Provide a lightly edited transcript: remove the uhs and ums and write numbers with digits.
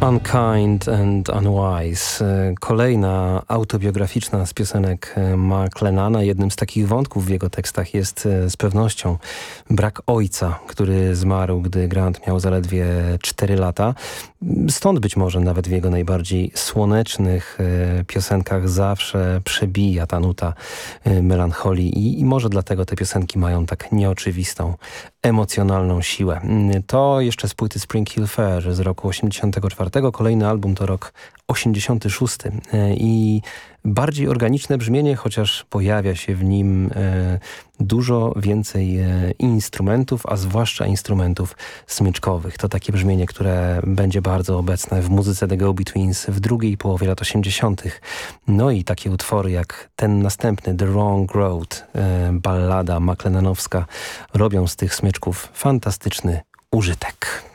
Unkind and Unwise. Kolejna autobiograficzna z piosenek McLennana. Jednym z takich wątków w jego tekstach jest z pewnością brak ojca, który zmarł, gdy Grant miał zaledwie 4 lata. Stąd być może nawet w jego najbardziej słonecznych piosenkach zawsze przebija ta nuta melancholii i może dlatego te piosenki mają tak nieoczywistą, emocjonalną siłę. To jeszcze z płyty Spring Hill Fair z roku 84. Kolejny album to rok 86. I bardziej organiczne brzmienie, chociaż pojawia się w nim dużo więcej instrumentów, a zwłaszcza instrumentów smyczkowych. To takie brzmienie, które będzie bardzo obecne w muzyce The Go-Betweens w drugiej połowie lat 80. No i takie utwory jak ten następny, The Wrong Road, ballada McLennanowska, robią z tych smyczków fantastyczny użytek.